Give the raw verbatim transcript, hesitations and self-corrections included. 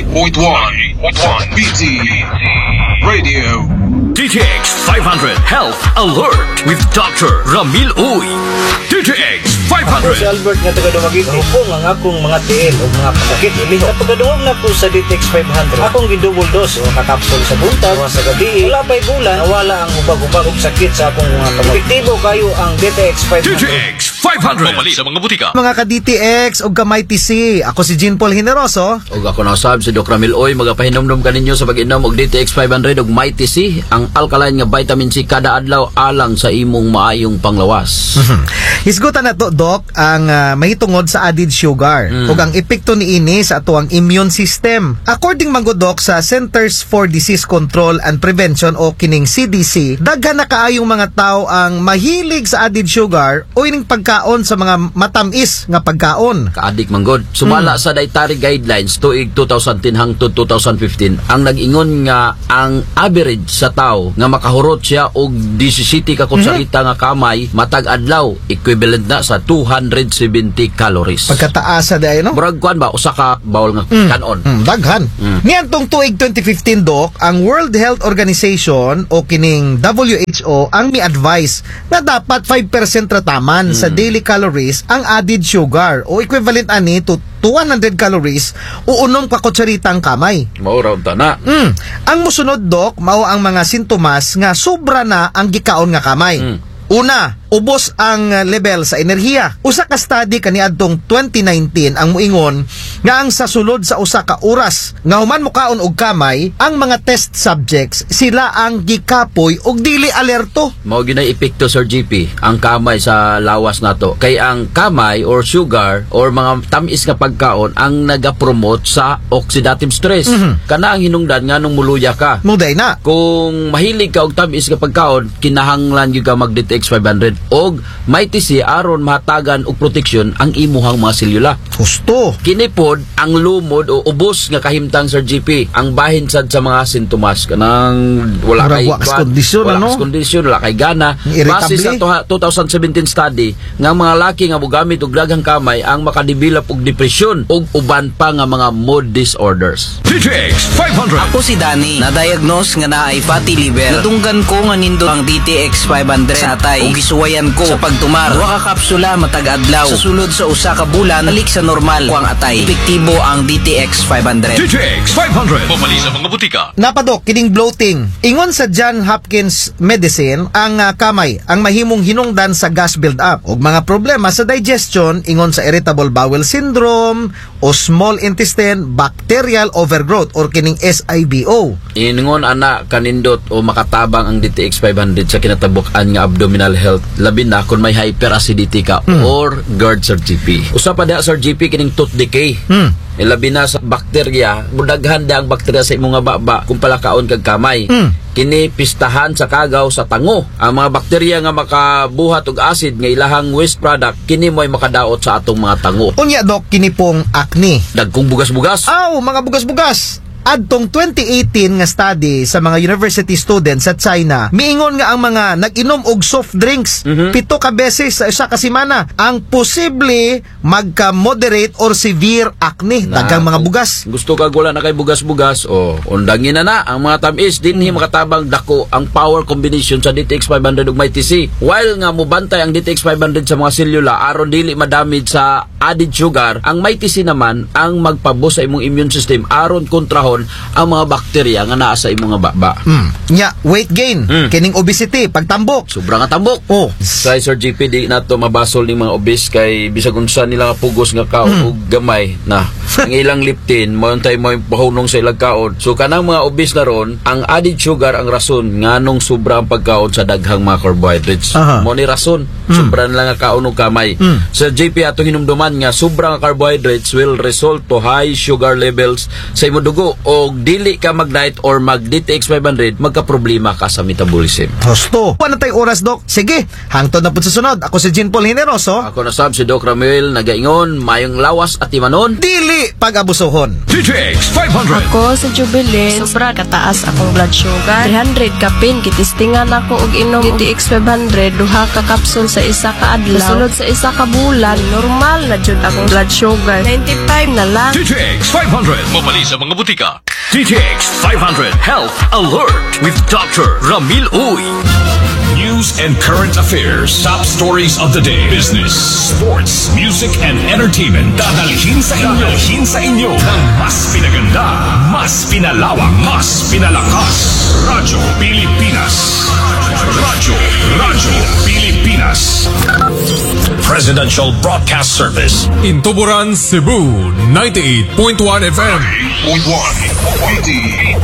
point one B T Radio. D T X five hundred Health Alert with Doctor Ramil Uy. D T X five hundred. Ako si Albert nga taga-dumagit. Ako po ang akong mga tiil o mga pasakit. Ili sa pagkaduwag na po sa D T X five hundred. Akong gidouble dose o kakapsol sa buntag o sa gabi. Wala pa'y bulan, nawala ang ubag-ubag o sakit sa akong mga kamay. Epektibo kayo ang D T X five hundred. D T X five hundred. Mamali sa mga butika. Mga ka-D T X o gamay T C. Ako si Jean Paul Generoso. O ako na sab si Doc Ramil Oy. Magapahinomdom ka ninyo sa pag-inom og D T X five hundred og may T C. Ang alkaline nga vitamin C kada adlaw alang sa imong maayong panglawas. Hisgutan na to, Doc, ang uh, mahitungod sa added sugar mm. ug ang epekto niini sa ato ang immune system. According man gud, Doc, sa Centers for Disease Control and Prevention o kining C D C, daghan na kaayong mga tao ang mahilig sa added sugar o ining pagkaon sa mga matamis nga pagkaon. Kaadik man gud. Sumala mm. sa dietary guidelines tuig two thousand ten hangtod two thousand fifteen, ang nag-ingon nga ang average sa tao nga makahurot siya og seventeen ka kutsarita mm-hmm. nga kamay matag adlaw, equivalent na sa two hundred seventy calories. Pagkataas sa day, no? Murag kuan ba usa ka bawol nga mm. kanon. Mm, daghan. Mm. Niyan tong tuig twenty fifteen, Doc, ang World Health Organization o kining W H O ang mi-advise na dapat five percent rataman mm. sa daily calories ang added sugar o equivalent ani to two hundred calories o unom ka kutsaritang kamay. Mao raw ta na. Mm. Ang musunod, Doc, mao ang mga sintomas nga sobra na ang gikaon nga kamay. Mm. Una, ubos ang level sa enerhiya. Usa ka study kaniadtong twenty nineteen ang muingon nga ang sa sulod sa usa ka oras nga human mukaon og kamay, ang mga test subjects sila ang gikapoy og dili alerto. Mao ginay epekto, Sir G P, ang kamay sa lawas nato. Kay ang kamay or sugar or mga tamis nga pagkaon ang naga-promote sa oxidative stress. Mm-hmm. Kana ang hinungdan nganong muluya ka. Muday na. Kung mahilig ka og tamis nga pagkaon, kinahanglan gyud ka mag D T X five hundred og may T C aron mahatagan og proteksyon ang imuhang mga selula. Gusto. Kini pod ang lumod o ubos nga kahimtang, Sir G P, ang bahin sad sa mga sintomas kanang wala kay kondisyon, wala ano? kondisyon, wala kay gana. Base sa two thousand seventeen study nga mga laki nga mogamit og daghang kamay ang makadevelop og depresyon ug uban pa nga mga mood disorders. D T X five hundred. Ako si Danny, na-diagnose nga naay fatty liver. Natunggan ko nga nindo ang D T X five hundred sa atay ug gisuwayan ko sa pagtumar. Duha ka kapsula matag adlaw. Sa sulod sa usa ka bulan, balik sa normal ko ang atay. Epektibo ang D T X five hundred. D T X five hundred. Mamali sa mga butika. Napadok, kining bloating. Ingon sa John Hopkins Medicine, ang uh, kamay ang mahimong hinungdan sa gas build-up ug mga problema sa digestion, ingon sa irritable bowel syndrome o small intestine bacterial overgrowth or kining S I B O. Ingon ana kanindot o makatabang ang D T X five hundred sa kinatabuk-an nga abdominal health, labi na kung may hyperacidity ka mm. or GERD, Sir G P. Usa pa da, Sir G P, kining tooth decay. Mm. E labi na sa bakterya, mudaghan da ang bakterya sa imong nga baba kung palakaon kag kamay. Mm. Kini pistahan sa kagaw sa tango. Ang mga bakterya nga makabuhat og acid nga ilahang waste product, kini mo'y makadaot sa atong mga tango. Unya, Doc, kini pong acne. Dagkong bugas-bugas. Aw, mga bugas-bugas. Adtong twenty eighteen nga study sa mga university students sa China, miingon nga ang mga nag-inom og soft drinks mm-hmm. pito ka beses sa isa ka semana ang posible magka-moderate or severe acne, daghang mga bugas. Gusto ka wala na kay bugas-bugas, o undangin na na ang mga tamis dinhi makatabang dako ang power combination sa D T X five hundred ug may T C. While nga mobantay ang D T X five hundred sa mga selula aron dili madamage sa added sugar, ang may T C naman ang magpabus sa imong immune system aron kontrahon ang mga bakterya nga naa sa imong nga baba. Mm. Nya, weight gain, mm. kining obesity, pagtambok. Sobra nga tambok. Oh. Sa Sir G P, di nato mabasol ni mga obese kay bisag unsa nila nga pugos nga kaon mm. ug gamay na. Ang ilang liptin, maontay mo pahunong sa ilang kaon. So kanang mga obese na ron, ang added sugar ang rason nganong sobra ang pagkaon sa daghang mga carbohydrates. Uh-huh. Mo ni rason, mm. sobra na lang nga kaon ug kamay. Mm. Sir J P, ato hinumduman nga sobra nga carbohydrates will result to high sugar levels sa imong dugo o dili ka mag-diet or mag-D T X five hundred, magka-problema ka sa metabolism. Hosto. Ano tayo oras, Doc? Sige, hangtod na po sa sunod. Ako si Jean Paul Generoso. Ako na sab si Doc Ramil, nagaingon, mayong lawas at imanon. Dili dili pag-abusohon. D T X five hundred. Ako sa Jubilee, sobra kataas akong blood sugar. three hundred kapin, kitistingan ako og inom D T X five hundred, duha ka kapsul sa isa ka adlaw. Sulod sa isa ka bulan, normal na jud akong blood sugar. ninety-five na lang. D T X five hundred. Mabali sa mga butika. D T X five hundred Health Alert with Doctor Ramil Uy. News and current affairs. Top stories of the day. Business, sports, music, and entertainment. Dadalhin sa inyo. Dadalhin sa inyo ng mas pinaganda, mas pinalawak, mas pinalakas. Radyo Pilipinas. Radyo, Radyo Pilipinas. Presidential Broadcast Service. In Tuburan, Cebu, ninety-eight point one F M. eight point one.